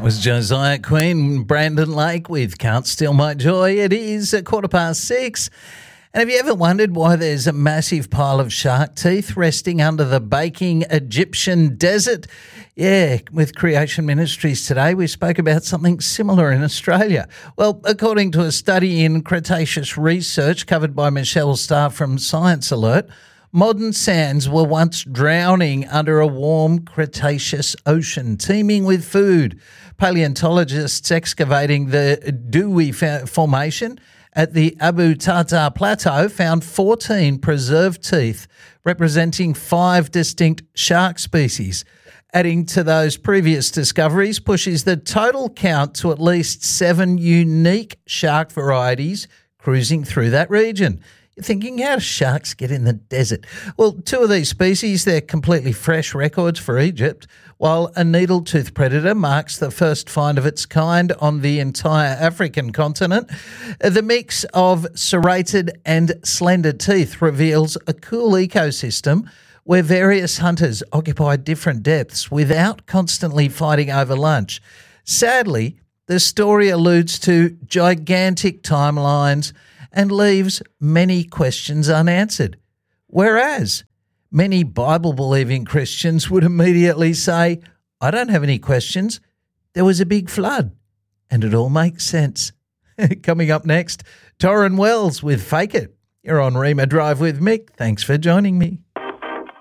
Was Josiah Quinn, Brandon Lake with Can't Steal My Joy. It is 6:15. And have you ever wondered why there's a massive pile of shark teeth resting under the baking Egyptian desert? Yeah, with Creation Ministries today, we spoke about something similar in Australia. Well, according to a study in Cretaceous research covered by Michelle Starr from Science Alert, modern sands were once drowning under a warm Cretaceous ocean, teeming with food. Paleontologists excavating the Dewey Formation at the Abu Tata Plateau found 14 preserved teeth representing 5 distinct shark species. Adding to those previous discoveries pushes the total count to at least 7 unique shark varieties cruising through that region. You're thinking, how do sharks get in the desert? Well, 2 of these species, they're completely fresh records for Egypt, while a needle-tooth predator marks the first find of its kind on the entire African continent. The mix of serrated and slender teeth reveals a cool ecosystem where various hunters occupy different depths without constantly fighting over lunch. Sadly, the story alludes to gigantic timelines and leaves many questions unanswered. Whereas many Bible-believing Christians would immediately say, I don't have any questions. There was a big flood, and it all makes sense. Coming up next, Torrin Wells with Fake It. You're on Rima Drive with Mick. Thanks for joining me.